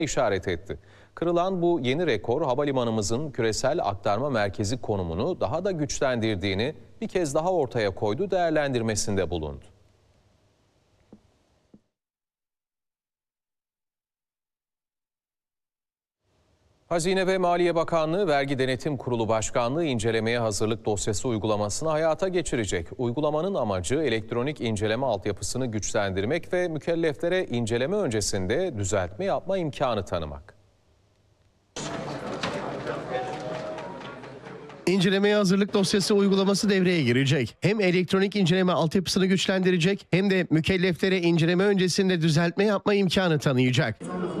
işaret etti. Kırılan bu yeni rekor havalimanımızın küresel aktarma merkezi konumunu daha da güçlendirdiğini bir kez daha ortaya koydu, değerlendirmesinde bulundu. Hazine ve Maliye Bakanlığı Vergi Denetim Kurulu Başkanlığı incelemeye hazırlık dosyası uygulamasını hayata geçirecek. Uygulamanın amacı elektronik inceleme altyapısını güçlendirmek ve mükelleflere inceleme öncesinde düzeltme yapma imkanı tanımak. İncelemeye hazırlık dosyası uygulaması devreye girecek. Hem elektronik inceleme altyapısını güçlendirecek hem de mükelleflere inceleme öncesinde düzeltme yapma imkanı tanıyacak.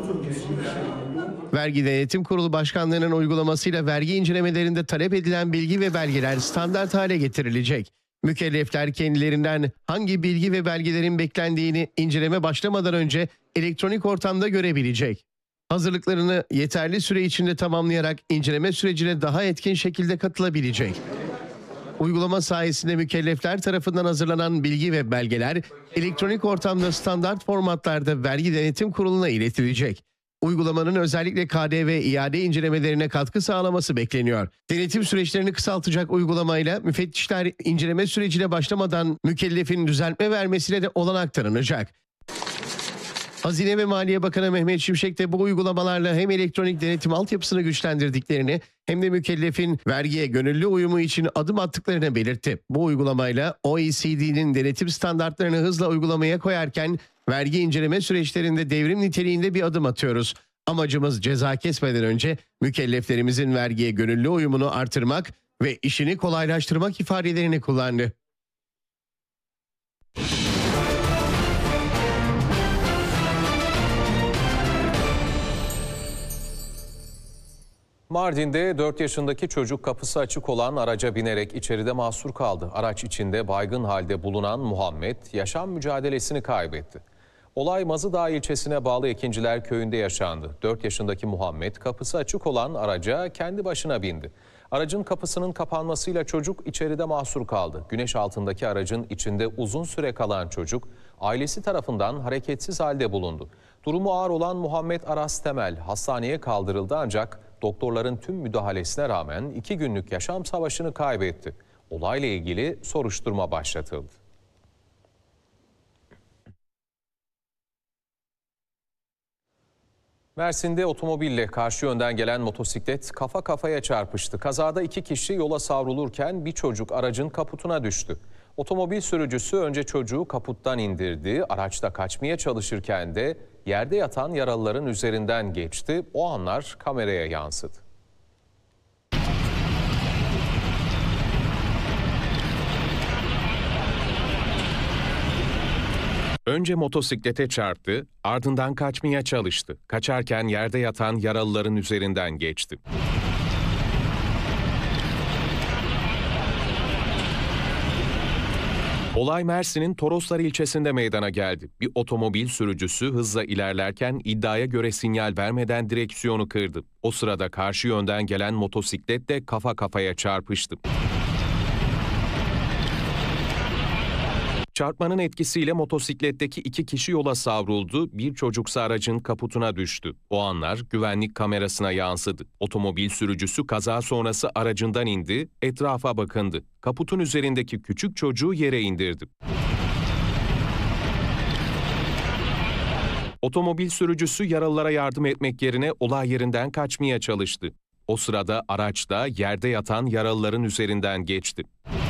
Vergi Denetim Kurulu Başkanlığı'nın uygulamasıyla vergi incelemelerinde talep edilen bilgi ve belgeler standart hale getirilecek. Mükellefler kendilerinden hangi bilgi ve belgelerin beklendiğini inceleme başlamadan önce elektronik ortamda görebilecek. Hazırlıklarını yeterli süre içinde tamamlayarak inceleme sürecine daha etkin şekilde katılabilecek. Uygulama sayesinde mükellefler tarafından hazırlanan bilgi ve belgeler elektronik ortamda standart formatlarda Vergi Denetim Kurulu'na iletilecek. Uygulamanın özellikle KDV iade incelemelerine katkı sağlaması bekleniyor. Denetim süreçlerini kısaltacak uygulamayla müfettişler inceleme sürecine başlamadan mükellefin düzeltme vermesine de olanak tanınacak. Hazine ve Maliye Bakanı Mehmet Şimşek de bu uygulamalarla hem elektronik denetim altyapısını güçlendirdiklerini hem de mükellefin vergiye gönüllü uyumu için adım attıklarını belirtti. Bu uygulamayla OECD'nin denetim standartlarını hızla uygulamaya koyarken vergi inceleme süreçlerinde devrim niteliğinde bir adım atıyoruz. Amacımız ceza kesmeden önce mükelleflerimizin vergiye gönüllü uyumunu artırmak ve işini kolaylaştırmak ifadelerini kullandı. Mardin'de 4 yaşındaki çocuk kapısı açık olan araca binerek içeride mahsur kaldı. Araç içinde baygın halde bulunan Muhammed yaşam mücadelesini kaybetti. Olay Mazıdağ ilçesine bağlı Ekinciler köyünde yaşandı. 4 yaşındaki Muhammed kapısı açık olan araca kendi başına bindi. Aracın kapısının kapanmasıyla çocuk içeride mahsur kaldı. Güneş altındaki aracın içinde uzun süre kalan çocuk ailesi tarafından hareketsiz halde bulundu. Durumu ağır olan Muhammed Aras Temel hastaneye kaldırıldı ancak doktorların tüm müdahalesine rağmen 2 günlük yaşam savaşını kaybetti. Olayla ilgili soruşturma başlatıldı. Mersin'de otomobille karşı yönden gelen motosiklet kafa kafaya çarpıştı. Kazada 2 kişi yola savrulurken bir çocuk aracın kaputuna düştü. Otomobil sürücüsü önce çocuğu kaputtan indirdi. Araçta kaçmaya çalışırken de yerde yatan yaralıların üzerinden geçti. O anlar kameraya yansıdı. Önce motosiklete çarptı, ardından kaçmaya çalıştı. Kaçarken yerde yatan yaralıların üzerinden geçti. Olay Mersin'in Toroslar ilçesinde meydana geldi. Bir otomobil sürücüsü hızla ilerlerken iddiaya göre sinyal vermeden direksiyonu kırdı. O sırada karşı yönden gelen motosiklet de kafa kafaya çarpıştı. Çarpmanın etkisiyle motosikletteki 2 kişi yola savruldu, bir çocuksa aracın kaputuna düştü. O anlar güvenlik kamerasına yansıdı. Otomobil sürücüsü kaza sonrası aracından indi, etrafa bakındı. Kaputun üzerindeki küçük çocuğu yere indirdi. Otomobil sürücüsü yaralılara yardım etmek yerine olay yerinden kaçmaya çalıştı. O sırada araçta yerde yatan yaralıların üzerinden geçti.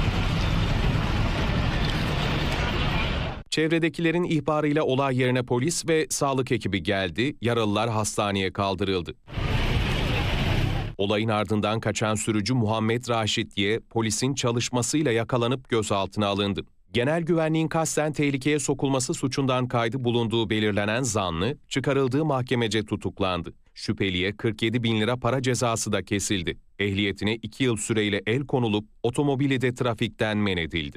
Çevredekilerin ihbarıyla olay yerine polis ve sağlık ekibi geldi, yaralılar hastaneye kaldırıldı. Olayın ardından kaçan sürücü Muhammed Raşit Y, polisin çalışmasıyla yakalanıp gözaltına alındı. Genel güvenliğin kasten tehlikeye sokulması suçundan kaydı bulunduğu belirlenen zanlı, çıkarıldığı mahkemece tutuklandı. Şüpheliye 47 bin lira para cezası da kesildi. Ehliyetine 2 yıl süreyle el konulup otomobili de trafikten men edildi.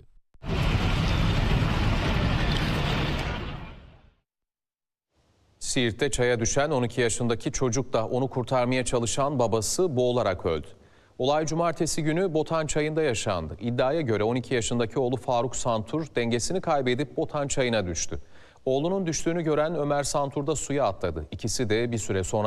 Siirt'te çaya düşen 12 yaşındaki çocuk da onu kurtarmaya çalışan babası boğularak öldü. Olay cumartesi günü Botan Çayı'nda yaşandı. İddiaya göre 12 yaşındaki oğlu Faruk Santur dengesini kaybedip Botan Çayı'na düştü. Oğlunun düştüğünü gören Ömer Santur da suya atladı. İkisi de bir süre sonra